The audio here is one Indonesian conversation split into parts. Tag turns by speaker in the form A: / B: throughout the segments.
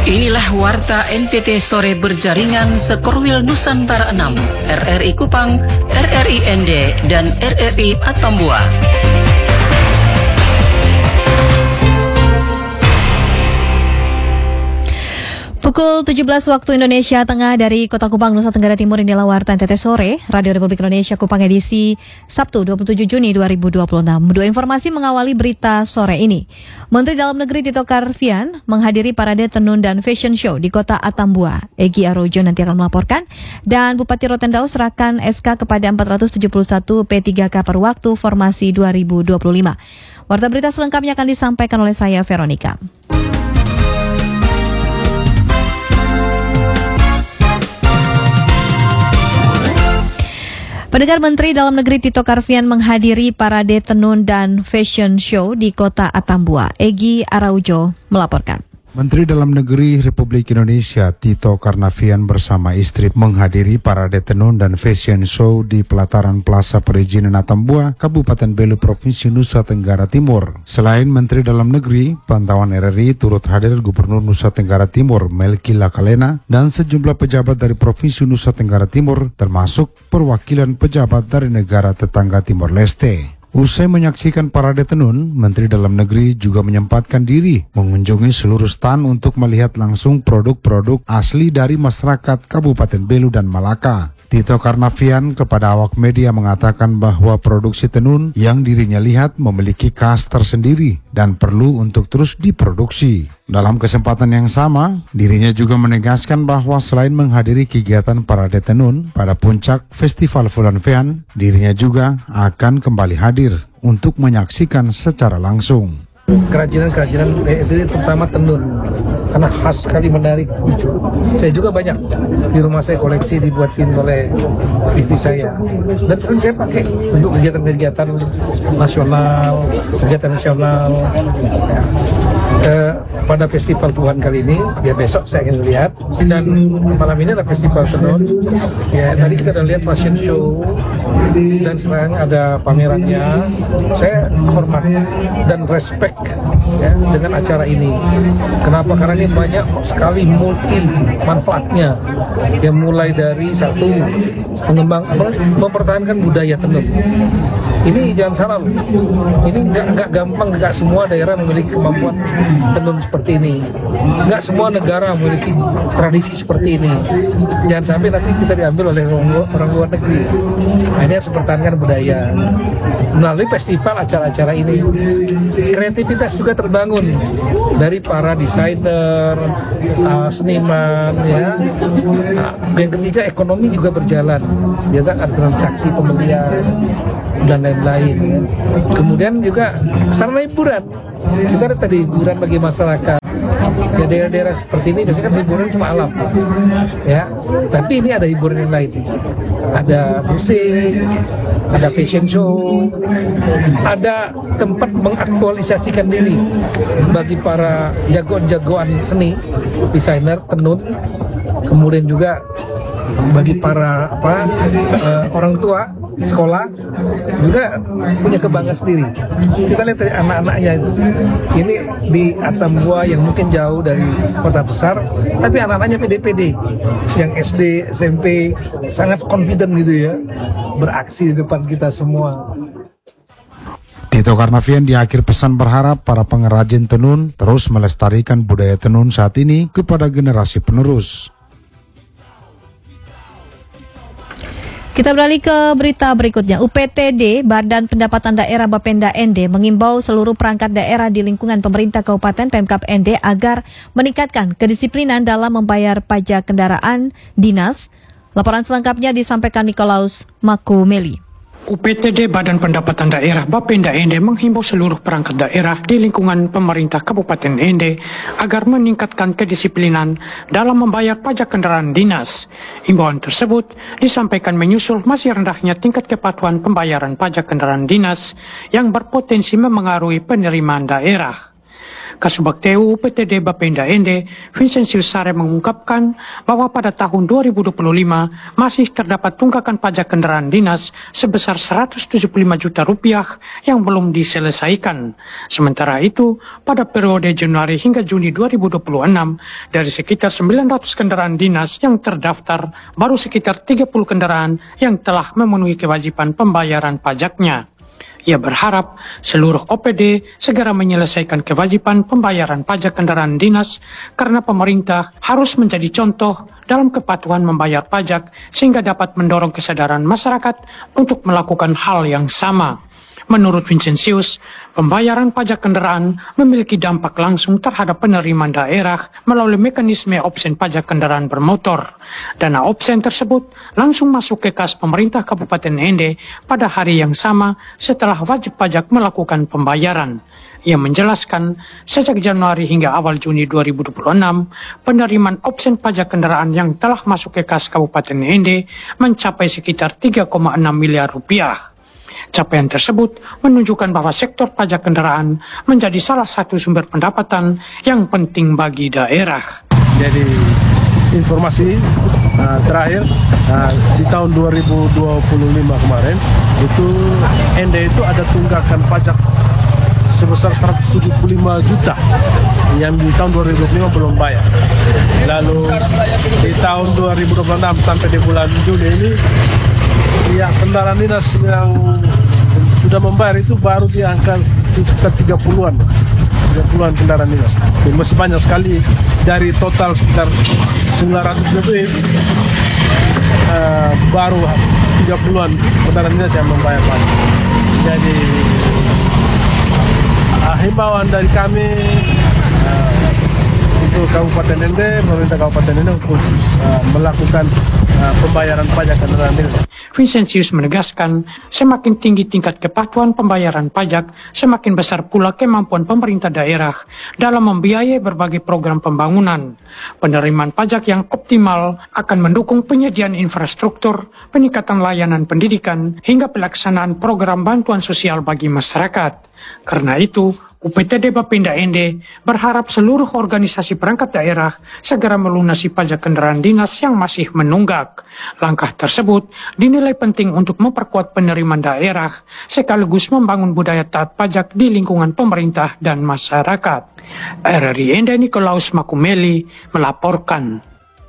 A: Inilah Warta NTT Sore berjaringan Sekorwil Nusantara 6, RRI Kupang, RRI ND, dan RRI Atambua.
B: Pukul 17 waktu Indonesia Tengah dari Kota Kupang, Nusa Tenggara Timur, inilah Warta NTT Sore, Radio Republik Indonesia Kupang edisi Sabtu 27 Juni 2026. Dua informasi mengawali berita sore ini. Menteri Dalam Negeri Tito Karnavian menghadiri parade tenun dan fashion show di Kota Atambua. Egy Arojo nanti akan melaporkan. Dan Bupati Rotendao serahkan SK kepada 471 P3K per waktu formasi 2025. Warta berita selengkapnya akan disampaikan oleh saya, Veronica. Pendengar, Menteri Dalam Negeri Tito Karnavian menghadiri parade tenun dan fashion show di Kota Atambua. Egy Araujo melaporkan.
C: Menteri Dalam Negeri Republik Indonesia Tito Karnavian bersama istri menghadiri parade tenun dan fashion show di pelataran Plaza Perizinan Atambua, Kabupaten Belu, Provinsi Nusa Tenggara Timur. Selain Menteri Dalam Negeri, pantauan RRI turut hadir Gubernur Nusa Tenggara Timur Melki Lakalena dan sejumlah pejabat dari Provinsi Nusa Tenggara Timur, termasuk perwakilan pejabat dari negara tetangga Timor Leste. Usai menyaksikan parade tenun, Menteri Dalam Negeri juga menyempatkan diri mengunjungi seluruh stan untuk melihat langsung produk-produk asli dari masyarakat Kabupaten Belu dan Malaka. Tito Karnavian kepada awak media mengatakan bahwa produksi tenun yang dirinya lihat memiliki khas tersendiri dan perlu untuk terus diproduksi. Dalam kesempatan yang sama, dirinya juga menegaskan bahwa selain menghadiri kegiatan parade tenun pada puncak Festival Vulan Vean, dirinya juga akan kembali hadir untuk menyaksikan secara langsung.
D: Kerajinan itu terutama tenun, karena khas sekali, menarik, lucu. Saya juga banyak di rumah saya koleksi dibuatin oleh istri saya, dan sering saya pakai untuk kegiatan-kegiatan nasional, pada festival Tuhan kali ini. Ya besok saya ingin lihat, dan malam ini ada festival tenun. Ya tadi kita udah lihat fashion show, dan sekarang ada pamerannya. Saya hormat dan respect ya dengan acara ini. Kenapa? Karena ini banyak sekali multi manfaatnya. Yang mulai dari satu, mempertahankan budaya tenun. Ini jangan salah loh. Ini nggak gampang, nggak semua daerah memiliki kemampuan tenun seperti ini. Nggak semua negara memiliki tradisi seperti ini. Jangan sampai nanti kita diambil oleh orang luar negeri. Nah, ini harus mempertahankan budaya melalui festival, acara-acara ini. Kreativitas juga terbangun dari para desainer, seniman, ya. Yang ketiga, ekonomi juga berjalan. Ya, ada transaksi pembelian dan lain-lain. Ya. Kemudian juga sarana hiburan. Kita ada tadi hiburan bagi masyarakat. Ya, daerah-daerah seperti ini biasanya kan hiburan cuma alam, ya. Tapi ini ada hiburan yang lain. Ada musik, ada fashion show, ada tempat mengaktualisasikan diri bagi para jagoan-jagoan seni, desainer, tenun. Kemudian juga bagi para orang tua sekolah juga punya kebanggaan sendiri. Kita lihat dari anak-anaknya itu. Ini di Atambua yang mungkin jauh dari kota besar, tapi anak-anaknya pede-pede, yang SD, SMP sangat confident gitu ya, beraksi di depan kita semua.
C: Tito Karnavian di akhir pesan berharap para pengrajin tenun terus melestarikan budaya tenun saat ini kepada generasi penerus.
B: Kita beralih ke berita berikutnya. UPTD, Badan Pendapatan Daerah Bapenda ND, mengimbau seluruh perangkat daerah di lingkungan pemerintah Kabupaten Pemkab ND agar meningkatkan kedisiplinan dalam membayar pajak kendaraan dinas. Laporan selengkapnya disampaikan Nikolaus Makumeli.
E: UPTD Badan Pendapatan Daerah Bapenda ND menghimbau seluruh perangkat daerah di lingkungan pemerintah Kabupaten ND agar meningkatkan kedisiplinan dalam membayar pajak kendaraan dinas. Himbauan tersebut disampaikan menyusul masih rendahnya tingkat kepatuhan pembayaran pajak kendaraan dinas yang berpotensi memengaruhi penerimaan daerah. Kasubag TU UPTD Bapenda Ende, Vincentius Sare mengungkapkan bahwa pada tahun 2025 masih terdapat tunggakan pajak kendaraan dinas sebesar 175 juta rupiah yang belum diselesaikan. Sementara itu, pada periode Januari hingga Juni 2026, dari sekitar 900 kendaraan dinas yang terdaftar, baru sekitar 30 kendaraan yang telah memenuhi kewajiban pembayaran pajaknya. Ia berharap seluruh OPD segera menyelesaikan kewajiban pembayaran pajak kendaraan dinas karena pemerintah harus menjadi contoh dalam kepatuhan membayar pajak sehingga dapat mendorong kesadaran masyarakat untuk melakukan hal yang sama. Menurut Vincentius, pembayaran pajak kendaraan memiliki dampak langsung terhadap penerimaan daerah melalui mekanisme opsen pajak kendaraan bermotor. Dana opsen tersebut langsung masuk ke kas pemerintah Kabupaten Ende pada hari yang sama setelah wajib pajak melakukan pembayaran. Ia menjelaskan, sejak Januari hingga awal Juni 2026, penerimaan opsen pajak kendaraan yang telah masuk ke kas Kabupaten Ende mencapai sekitar 3,6 miliar rupiah. Capaian tersebut menunjukkan bahwa sektor pajak kendaraan menjadi salah satu sumber pendapatan yang penting bagi daerah.
F: Jadi informasi terakhir di tahun 2025 kemarin itu Ende itu ada tunggakan pajak sebesar 175 juta yang di tahun 2025 belum bayar. Lalu di tahun 2026 sampai di bulan Juni ini ya kendaraan dinas yang sudah membayar itu baru di angka sekitar 30-an kendaraan dinas. Jadi masih banyak sekali dari total sekitar 900 lebih baru 30-an kendaraan dinas yang membayar pajak. Jadi himbauan dari kami untuk Kabupaten Ende, pemerintah Kabupaten Ende untuk melakukan pembayaran pajak kendaraan dinas.
E: Vincentius menegaskan, semakin tinggi tingkat kepatuhan pembayaran pajak, semakin besar pula kemampuan pemerintah daerah dalam membiayai berbagai program pembangunan. Penerimaan pajak yang optimal akan mendukung penyediaan infrastruktur, peningkatan layanan pendidikan, hingga pelaksanaan program bantuan sosial bagi masyarakat. Karena itu, UPTD Bapenda Ende berharap seluruh organisasi perangkat daerah segera melunasi pajak kendaraan dinas yang masih menunggak. Langkah tersebut dinilai penting untuk memperkuat penerimaan daerah sekaligus membangun budaya taat pajak di lingkungan pemerintah dan masyarakat. RRI Ende Nikolaus Makumeli melaporkan.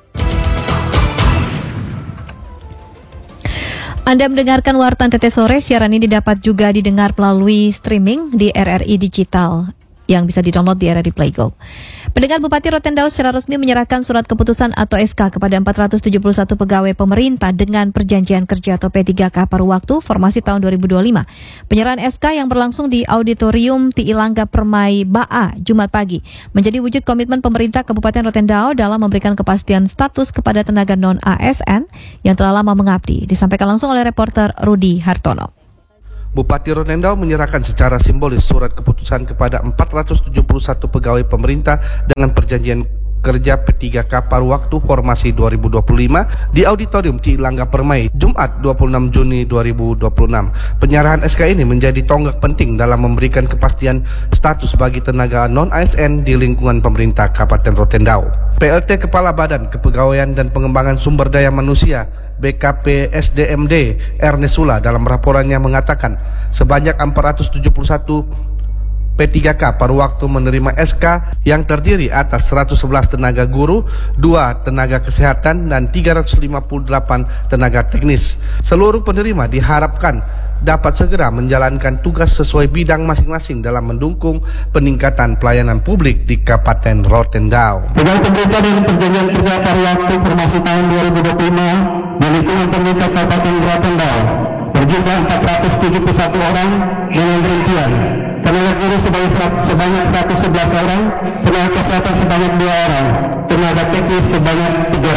B: Anda mendengarkan Warta NTT Sore, siaran ini dapat juga didengar melalui streaming di RRI Digital yang bisa di-download di RRI Play Go. Pendengar, Bupati Rotendao secara resmi menyerahkan surat keputusan atau SK kepada 471 pegawai pemerintah dengan perjanjian kerja atau P3K paruh waktu formasi tahun 2025. Penyerahan SK yang berlangsung di Auditorium Ti Ilangga Permai Ba'a Jumat pagi menjadi wujud komitmen pemerintah Kabupaten Rotendao dalam memberikan kepastian status kepada tenaga non-ASN yang telah lama mengabdi. Disampaikan langsung oleh reporter Rudi Hartono.
G: Bupati Rotendao menyerahkan secara simbolis surat keputusan kepada 471 pegawai pemerintah dengan perjanjian kerja P3K paruh waktu formasi 2025 di Auditorium Ti Ilangga Permai Jumat 26 Juni 2026. Penyerahan SK ini menjadi tonggak penting dalam memberikan kepastian status bagi tenaga non-ASN di lingkungan pemerintah Kabupaten Rotendao. PLT Kepala Badan Kepegawaian dan Pengembangan Sumber Daya Manusia BKP SDMD Ernest Sula dalam laporannya mengatakan sebanyak 471 P3K paruh waktu menerima SK yang terdiri atas 111 tenaga guru, 2 tenaga kesehatan, dan 358 tenaga teknis. Seluruh penerima diharapkan dapat segera menjalankan tugas sesuai bidang masing-masing dalam mendukung peningkatan pelayanan publik di Kabupaten Rotendao.
H: Pegawai pemerintah dengan perjanjian kerja paruh waktu formasi tahun 2025 di lingkungan pemerintah Kabupaten Rotendao berjumlah 471 orang dengan rincian tenaga guru sebanyak 111 orang, tenaga kesehatan sebanyak 2 orang, tenaga teknis sebanyak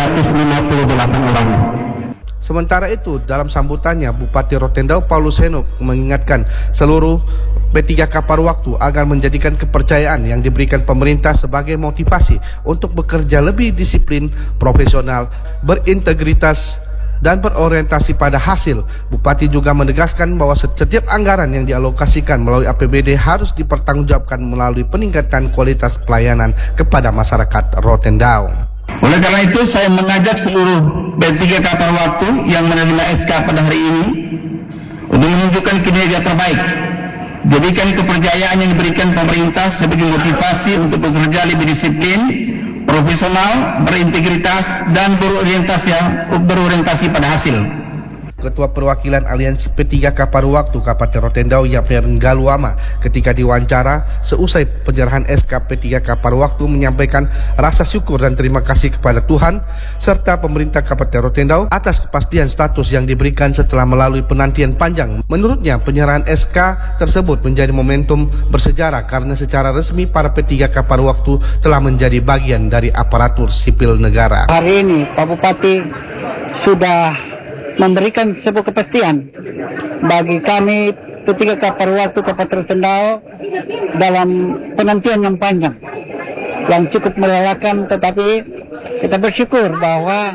H: 358 orang.
G: Sementara itu, dalam sambutannya, Bupati Rotendao Paulus Henok mengingatkan seluruh P3K paruh waktu agar menjadikan kepercayaan yang diberikan pemerintah sebagai motivasi untuk bekerja lebih disiplin, profesional, berintegritas, dan berorientasi pada hasil. Bupati juga menegaskan bahwa setiap anggaran yang dialokasikan melalui APBD harus dipertanggungjawabkan melalui peningkatan kualitas pelayanan kepada masyarakat Rotendao.
H: Oleh karena itu, saya mengajak seluruh P3K Parwaktu yang menerima SK pada hari ini untuk menunjukkan kinerja terbaik. Jadikan kepercayaan yang diberikan pemerintah sebagai motivasi untuk bekerja lebih disiplin, profesional, berintegritas, dan berorientasi pada hasil.
G: Ketua Perwakilan Aliansi P3K Parwaktu Kabupaten Rotendao Yapner Nggaluama ketika diwawancara seusai penyerahan SK P3K Parwaktu menyampaikan rasa syukur dan terima kasih kepada Tuhan serta pemerintah Kabupaten Rotendao atas kepastian status yang diberikan setelah melalui penantian panjang. Menurutnya penyerahan SK tersebut menjadi momentum bersejarah karena secara resmi para P3K Parwaktu telah menjadi bagian dari aparatur sipil negara.
I: Hari ini Pak Bupati sudah memberikan sebuah kepastian bagi kami P3K Parwaktu Kabupaten Rotendao dalam penantian yang panjang, yang cukup melelahkan, tetapi kita bersyukur bahwa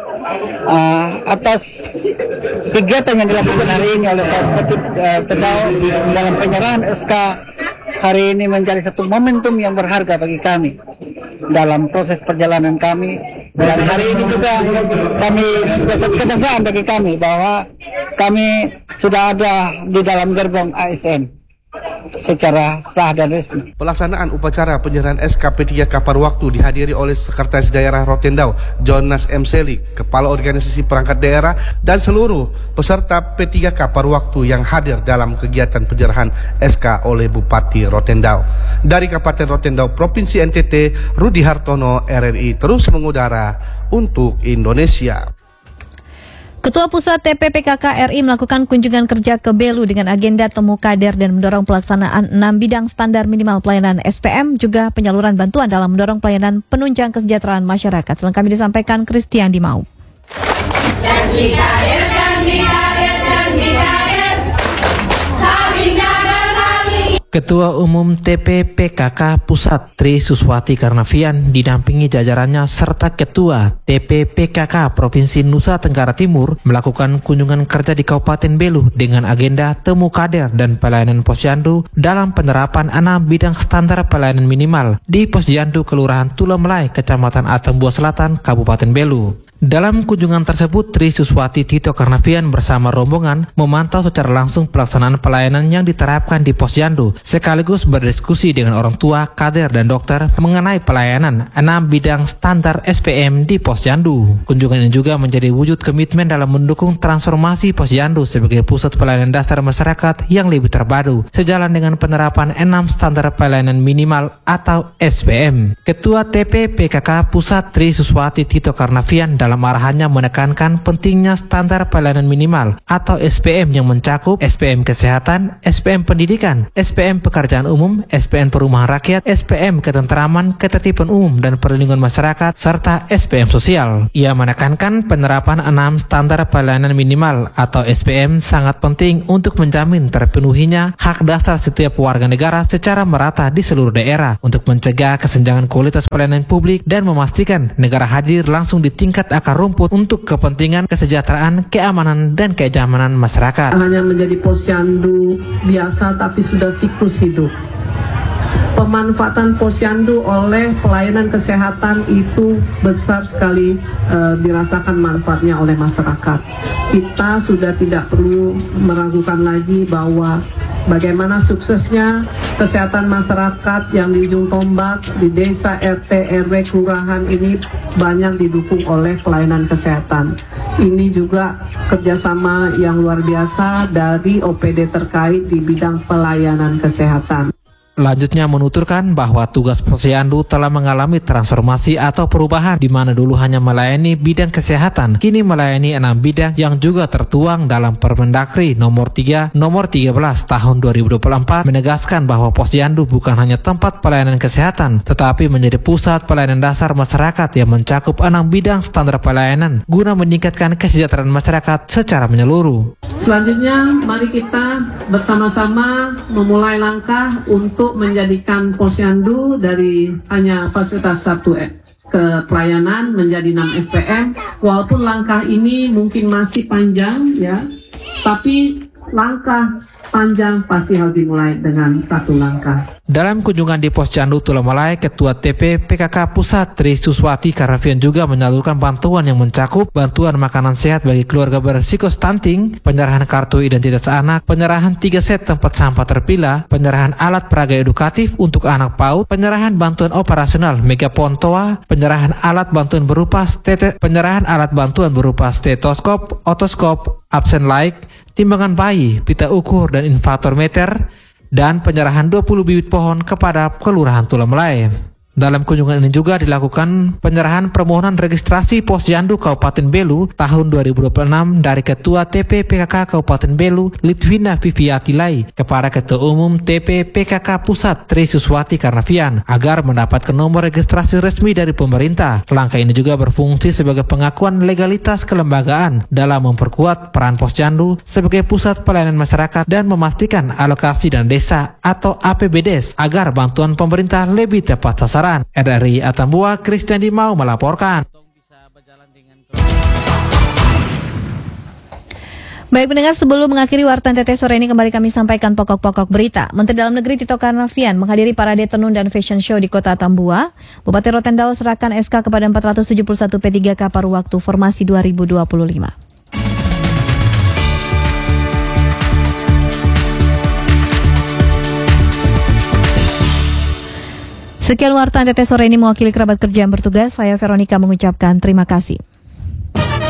I: atas kegiatan yang dilakukan hari ini oleh Pak Bupati Rotendao dalam penyerahan SK hari ini menjadi satu momentum yang berharga bagi kami dalam proses perjalanan kami. Dan hari ini juga kami satu kebanggaan bagi kami bahwa kami sudah ada di dalam gerbong ASN secara sah dan resmi.
G: Pelaksanaan upacara penyerahan SK P3K Parwaktu dihadiri oleh Sekretaris Daerah Rotendao Jonas M. Selig, Kepala Organisasi Perangkat Daerah, dan seluruh peserta P3K Parwaktu yang hadir dalam kegiatan penyerahan SK oleh Bupati Rotendao. Dari Kabupaten Rotendao, Provinsi NTT, Rudi Hartono, RRI terus mengudara untuk Indonesia.
B: Ketua Pusat TPPKK RI melakukan kunjungan kerja ke Belu dengan agenda temu kader dan mendorong pelaksanaan 6 bidang standar minimal pelayanan SPM, juga penyaluran bantuan dalam mendorong pelayanan penunjang kesejahteraan masyarakat. Selengkapnya disampaikan Christian Dimau.
J: Janji kader, janji kader, janji kader, saling jaga, saling.
K: Ketua Umum TPPKK Pusat Tri Suswati Karnavian didampingi jajarannya serta Ketua TPPKK Provinsi Nusa Tenggara Timur melakukan kunjungan kerja di Kabupaten Belu dengan agenda temu kader dan pelayanan posyandu dalam penerapan 6 bidang standar pelayanan minimal di Posyandu Kelurahan Tulamlai, Kecamatan Atambua Selatan, Kabupaten Belu. Dalam kunjungan tersebut, Tri Suswati Tito Karnavian bersama rombongan memantau secara langsung pelaksanaan pelayanan yang diterapkan di Posyandu, sekaligus berdiskusi dengan orang tua, kader, dan dokter mengenai pelayanan 6 bidang standar SPM di Posyandu. Kunjungan ini juga menjadi wujud komitmen dalam mendukung transformasi Posyandu sebagai pusat pelayanan dasar masyarakat yang lebih terpadu, sejalan dengan penerapan 6 standar pelayanan minimal atau SPM. Ketua TPPKK Pusat Tri Suswati Tito Karnavian dalam arahannya menekankan pentingnya standar pelayanan minimal atau SPM yang mencakup SPM Kesehatan, SPM Pendidikan, SPM Pekerjaan Umum, SPM Perumahan Rakyat, SPM Ketentraman, Ketertiban Umum dan Perlindungan Masyarakat, serta SPM Sosial. Ia menekankan penerapan 6 standar pelayanan minimal atau SPM sangat penting untuk menjamin terpenuhinya hak dasar setiap warga negara secara merata di seluruh daerah untuk mencegah kesenjangan kualitas pelayanan publik dan memastikan negara hadir langsung di tingkat akar rumput untuk kepentingan kesejahteraan, keamanan, dan kenyamanan masyarakat.
L: Hanya menjadi posyandu biasa tapi sudah siklus hidup. Pemanfaatan posyandu oleh pelayanan kesehatan itu besar sekali dirasakan manfaatnya oleh masyarakat. Kita sudah tidak perlu meragukan lagi bahwa bagaimana suksesnya kesehatan masyarakat yang di ujung tombak di desa, RT, RW, kelurahan ini banyak didukung oleh pelayanan kesehatan. Ini juga kerjasama yang luar biasa dari OPD terkait di bidang pelayanan kesehatan.
K: Lanjutnya menuturkan bahwa tugas posyandu telah mengalami transformasi atau perubahan di mana dulu hanya melayani bidang kesehatan, kini melayani 6 bidang yang juga tertuang dalam Permendagri nomor 3 nomor 13 tahun 2024 menegaskan bahwa posyandu bukan hanya tempat pelayanan kesehatan tetapi menjadi pusat pelayanan dasar masyarakat yang mencakup 6 bidang standar pelayanan guna meningkatkan kesejahteraan masyarakat secara menyeluruh.
L: Selanjutnya mari kita bersama-sama memulai langkah untuk menjadikan posyandu dari hanya fasilitas 1 ke pelayanan menjadi 6 SPM. Walaupun langkah ini mungkin masih panjang ya, tapi langkah panjang pasti harus dimulai dengan satu langkah.
K: Dalam kunjungan di Posyandu Tulamulai, Ketua TP PKK Pusat Tri Suswati Karnavian juga menyalurkan bantuan yang mencakup bantuan makanan sehat bagi keluarga berisiko stunting, penyerahan kartu identitas anak, penyerahan 3 set tempat sampah terpilah, penyerahan alat peraga edukatif untuk anak PAUD, penyerahan bantuan operasional Megapon Toa, penyerahan alat bantuan berupa stetoskop, otoskop, absen like, timbangan bayi, pita ukur dan invator meter, dan penyerahan 20 bibit pohon kepada Kelurahan Tulamulai. Dalam kunjungan ini juga dilakukan penyerahan permohonan registrasi Posyandu Kabupaten Belu tahun 2026 dari Ketua TP PKK Kabupaten Belu Litvina Viviatilai kepada Ketua Umum TP PKK Pusat Tri Suswati Karnavian agar mendapatkan nomor registrasi resmi dari pemerintah. Langkah ini juga berfungsi sebagai pengakuan legalitas kelembagaan dalam memperkuat peran Posyandu sebagai pusat pelayanan masyarakat dan memastikan alokasi dana desa atau APBDes agar bantuan pemerintah lebih tepat sasaran. RRI Atambua, Christian Dimau melaporkan.
B: Baik pendengar, sebelum mengakhiri Warta NTT sore ini kembali kami sampaikan pokok-pokok berita. Menteri Dalam Negeri Tito Karnavian menghadiri parade tenun dan fashion show di Kota Tambua. Bupati Rotendao serahkan SK kepada 471 P3K paruh waktu formasi 2025. Sekian Warta NTT sore ini, mewakili kerabat kerja yang bertugas, saya Veronica mengucapkan terima kasih.